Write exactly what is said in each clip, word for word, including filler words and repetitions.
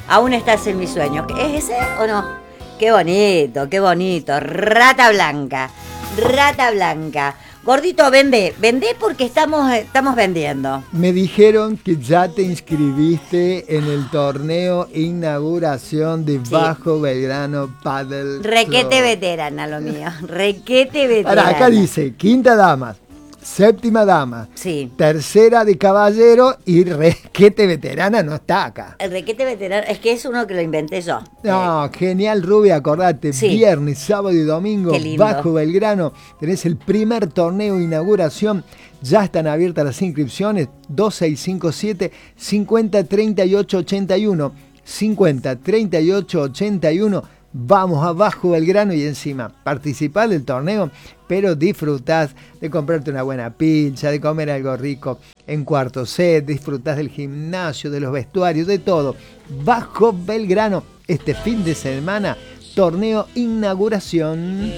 Aún estás en mis sueños. ¿Es ese o no? Qué bonito, qué bonito. Rata Blanca, Rata Blanca. Gordito, vende, vende porque estamos, estamos vendiendo. Me dijeron que ya te inscribiste en el torneo inauguración de sí. Bajo Belgrano Padel Requete Club. Veterana, lo mío. Requete veterana. Ahora, acá dice, quinta dama, séptima dama, sí. tercera de caballero y requete veterana no está acá. El requete veterana, es que es uno que lo inventé yo. No, eh. genial, Rubia, acordate, sí. Viernes, sábado y domingo, Bajo Belgrano, tenés el primer torneo de inauguración, ya están abiertas las inscripciones, dos seis cinco siete, cincuenta, treinta y ocho, ochenta y uno, cincuenta, treinta y ocho, ochenta y uno, vamos a Bajo Belgrano y encima participar del torneo, pero disfrutás de comprarte una buena pizza, de comer algo rico en cuarto set, disfrutás del gimnasio, de los vestuarios, de todo. Bajo Belgrano, este fin de semana, torneo inauguración.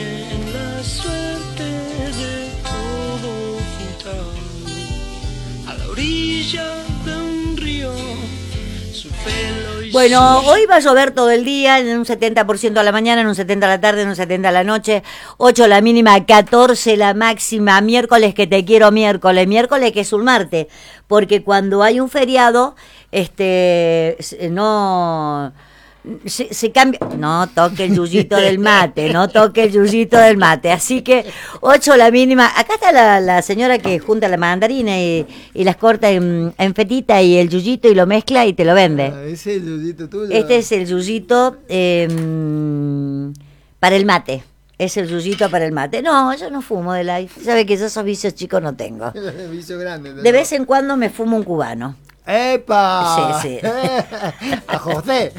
Bueno, hoy va a llover todo el día, en un setenta por ciento a la mañana, en un setenta por ciento a la tarde, en un setenta por ciento a la noche, ocho la mínima, catorce la máxima, miércoles que te quiero miércoles, miércoles que es un martes, porque cuando hay un feriado, este, no... Se, se cambia, no toque el yuyito del mate, no toque el yuyito del mate, así que ocho la mínima. Acá está la, la señora que junta la mandarina y, y las corta en, en fetita y el yuyito y lo mezcla y te lo vende. Ah, ese es el yuyito tuyo. Este es el yuyito eh, para el mate. Es el yuyito para el mate. No, yo no fumo de la. Sabe que yo esos vicios chicos no tengo. Vicio grande. ¿No? De vez en cuando me fumo un cubano. ¡Epa! Sí, sí. A José.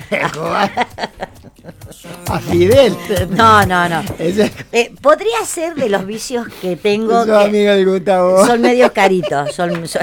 A Fidel. No, no, no. Ese... Eh, podría ser de los vicios que tengo. Soy amigo de Gustavo. Son medios caritos. Son, son...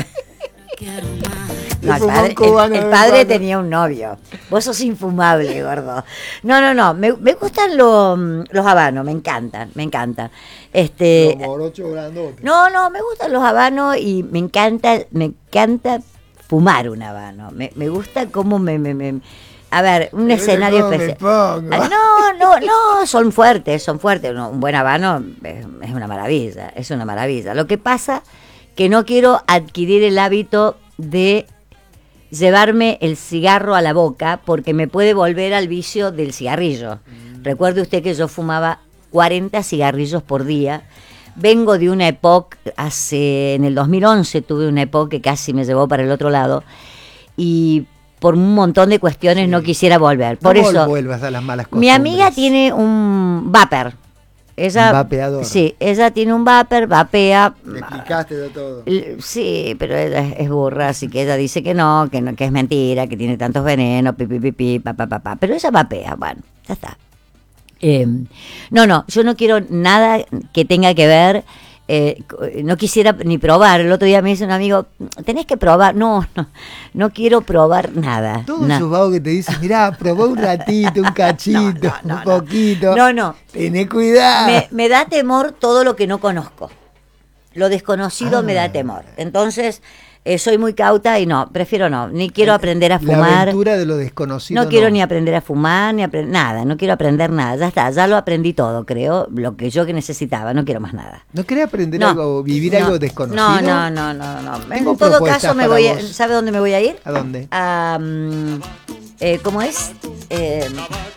No, el padre, el, el padre tenía un novio. Vos sos infumable, gordo. No, no, no. Me, me gustan los, los habanos. Me encantan, me encantan. Este. Los morochos grandotes. No, no. Me gustan los habanos y me encanta, me encanta fumar un habano. Me, me gusta cómo me, me, me... A ver, un Pero escenario especial. Ah, no, no, no, son fuertes, son fuertes. No, un buen habano es, es una maravilla, es una maravilla. Lo que pasa que no quiero adquirir el hábito de llevarme el cigarro a la boca porque me puede volver al vicio del cigarrillo. Mm. Recuerde usted que yo fumaba cuarenta cigarrillos por día. Vengo de una época, hace, en el dos mil once tuve una época que casi me llevó para el otro lado y por un montón de cuestiones sí. no quisiera volver. Por no eso vuelvas a las malas costumbres. Mi amiga tiene un vapor. Ella, un vapeador. Sí, ella tiene un vapor, vapea. Le explicaste de todo. Sí, pero ella es burra, así que ella dice que no, que no, que es mentira, que tiene tantos venenos, pipi, pipi, pa, pa, pa, pa. Pero ella vapea, bueno, ya está. Eh, no, no, yo no quiero nada que tenga que ver, eh, no quisiera ni probar. El otro día me dice un amigo, tenés que probar. No, no, no quiero probar nada. Todos no. esos vagos que te dicen, mirá, probá un ratito, un cachito, no, no, no, un poquito. No, no. Tené cuidado. Me, me da temor todo lo que no conozco. Lo desconocido ah. me da temor. Entonces... Eh, soy muy cauta y no, prefiero no, ni quiero aprender a fumar. La aventura de lo desconocido. No, no. quiero ni aprender a fumar, ni aprender nada, no quiero aprender nada, ya está, ya lo aprendí todo, creo, lo que yo que necesitaba, no quiero más nada. ¿No querés aprender no, algo, vivir no, algo desconocido? No, no, no, no, no. En todo caso me voy, a, ¿sabe dónde me voy a ir? ¿A dónde? A, um, eh, ¿cómo es? Eh,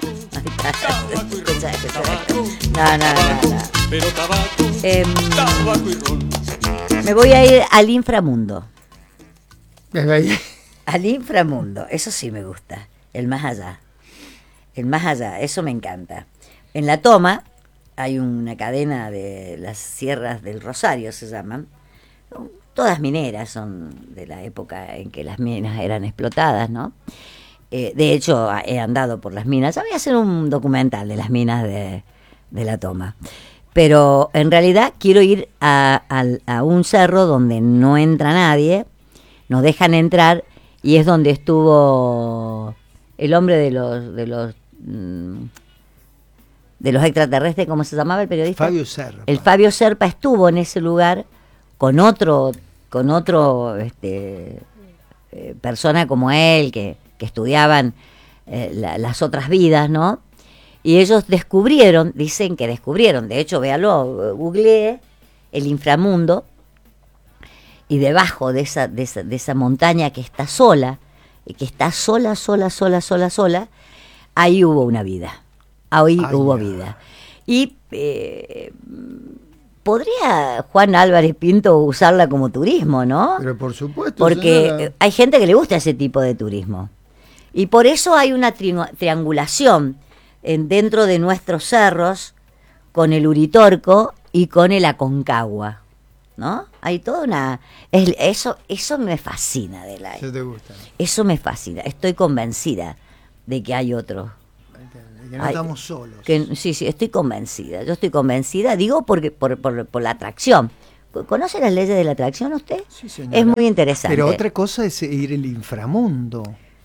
no, no, no, no. Eh, me voy a ir al inframundo. Al inframundo, eso sí me gusta, el más allá, el más allá, eso me encanta. En La Toma hay una cadena de las sierras del Rosario, se llaman, todas mineras, son de la época en que las minas eran explotadas, ¿no? Eh, de hecho, he andado por las minas, ya voy a hacer un documental de las minas de, de La Toma. Pero en realidad quiero ir a, a, a un cerro donde no entra nadie, nos dejan entrar y es donde estuvo el hombre de los de los de los extraterrestres, ¿cómo se llamaba el periodista? Fabio Serpa. El Fabio Serpa estuvo en ese lugar con otro con otro este eh, persona como él que, que estudiaban eh, la, las otras vidas, ¿no? Y ellos descubrieron, dicen que descubrieron, de hecho, véalo, googleé el inframundo, y debajo de esa, de esa, de esa montaña que está sola, y que está sola, sola, sola, sola, sola, ahí hubo una vida, ahí Ay, hubo ya. vida. Y eh, podría Juan Álvarez Pinto usarla como turismo, ¿no? Pero por supuesto. Porque señora. hay gente que le gusta ese tipo de turismo. Y por eso hay una tri- triangulación en, dentro de nuestros cerros con el Uritorco y con el Aconcagua, ¿no? Hay toda una... Es, eso, eso me fascina de la... Eso te gusta. Eso me fascina. Estoy convencida de que hay otro. Que no hay, estamos solos. Que, sí, sí, estoy convencida. Yo estoy convencida, digo, porque por, por, por la atracción. ¿Conoce las leyes de la atracción usted? Sí, señora. Es muy interesante. Pero otra cosa es ir al inframundo.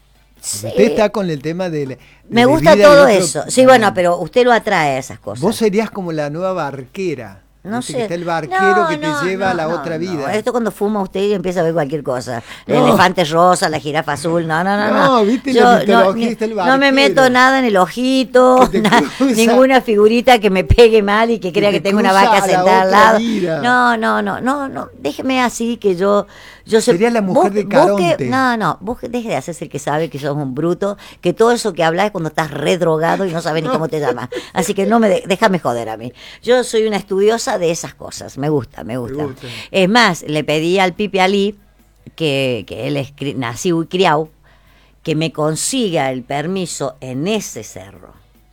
Sí. Usted está con el tema de... de me gusta todo eso. Sí, bueno, pero usted lo atrae a esas cosas. Vos serías como la nueva barquera. No ¿Viste? sé. Que está el barquero no, que te no, lleva no, a la no, otra no. vida. Esto cuando fuma usted y empieza a ver cualquier cosa. El No. elefante rosa, la jirafa azul. No, no, no. No, No, viste Yo, la mitología, no, ni- está el no me barquero. meto nada en el ojito, Que te na- cruza. ninguna figurita que me pegue mal y que crea te que tengo una cruza vaca a la sentada al otra lado. vida. No, no, no, no, no. Déjeme así que yo... yo sé- Sería la mujer de busque- Caronte. No, no, busque- deje de hacerse el que sabe que sos un bruto, que todo eso que hablas es cuando estás redrogado y no sabes ni cómo te llamas. Así que no me de- déjame joder a mí. Yo soy una estudiosa de esas cosas. Me gusta, me gusta. Me gusta. Es más, le pedí al Pipi Ali, que, que él es cri- nacido y criado, que me consiga el permiso en ese cerro.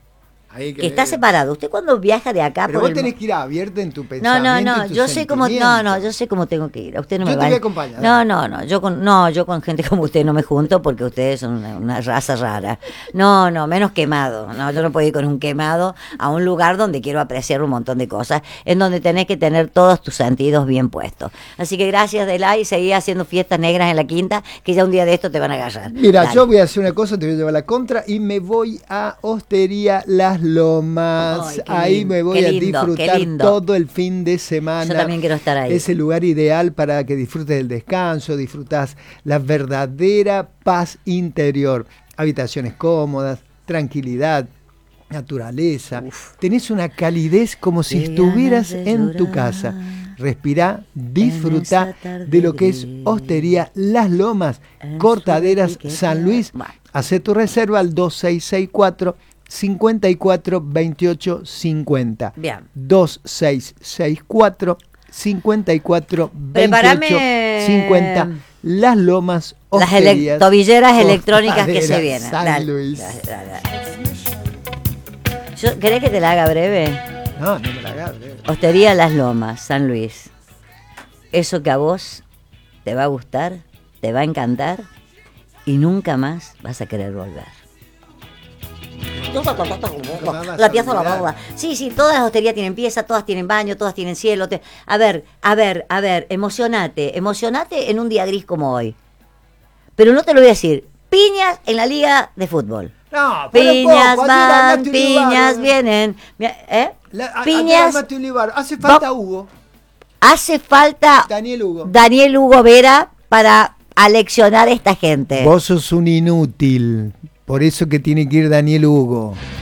Ahí Que está separado. Usted cuando viaja de acá... Pero por vos el- tenés que ir abierta en tu No, pensamiento. no, no, y tu yo sé cómo, no, sentimiento. no, yo sé cómo tengo que ir. A usted no Yo me te va voy a acompañar. No, no, no, yo con, no, yo con gente como usted no me junto porque ustedes son una, una raza rara. No, no, menos quemado. No, yo no puedo ir con un quemado a un lugar donde quiero apreciar un montón de cosas, en donde tenés que tener todos tus sentidos bien puestos. Así que gracias, Delay, y seguí haciendo fiestas negras en la quinta, que ya un día de esto te van a agarrar. Mira, Dale. yo voy a hacer una cosa, te voy a llevar la contra y me voy a Hostería Las Lomas. Ay, qué ahí lindo, me voy qué a lindo, qué disfrutar lindo. todo el fin de semana. Yo también quiero estar ahí. Es el lugar ideal para que disfrutes del descanso, disfrutas la verdadera paz interior. Habitaciones cómodas, tranquilidad, naturaleza. Uf. Tenés una calidez como si Qué estuvieras ganas de en tu llorar casa. Respirá, disfrutá esa tarde de lo que es gris, Hostería Las Lomas, en Cortaderas su etiqueta. San Luis. Bueno. Hacé tu reserva al dos seis seis cuatro, cinco cuatro, veintiocho cincuenta. Bien. dos seis seis cuatro, cinco cuatro, Prepárame- veintiocho cincuenta. Las Lomas Las ele- Hosterías. tobilleras electrónicas que se Cortaderas vienen. San Dale, Luis. dale, dale, dale. Yo- ¿Querés que te la haga breve? No, no me la hagas. eh. Hostería Las Lomas, San Luis. Eso que a vos te va a gustar, te va a encantar y nunca más vas a querer volver. La pieza la boda. Sí, sí, todas las hosterías tienen pieza, todas tienen baño, todas tienen cielo. te- A ver, a ver, a ver, emocionate, emocionate en un día gris como hoy. Pero no te lo voy a decir. Piñas en la liga de fútbol. No, pero Piñas poco, van, andate un piñas lugar, vienen. Mira, ¿eh? La- a- Piñas. andate un lugar. Hace falta Va- Hugo. Hace falta Daniel Hugo. Daniel Hugo Vera para aleccionar a esta gente. Vos sos un inútil. Por eso que tiene que ir Daniel Hugo.